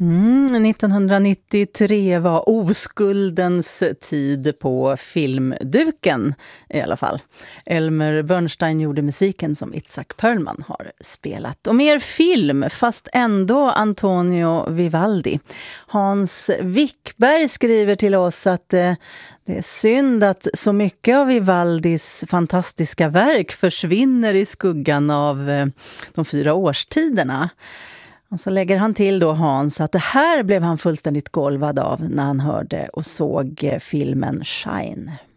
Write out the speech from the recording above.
1993 var oskuldens tid på filmduken i alla fall. Elmer Bernstein gjorde musiken som Itzhak Perlman har spelat. Och mer film, fast ändå Antonio Vivaldi. Hans Wickberg skriver till oss att det är synd att så mycket av Vivaldis fantastiska verk försvinner i skuggan av de 4 årstiderna. Och så lägger han till då Hans att det här blev han fullständigt golvad av när han hörde och såg filmen Shine.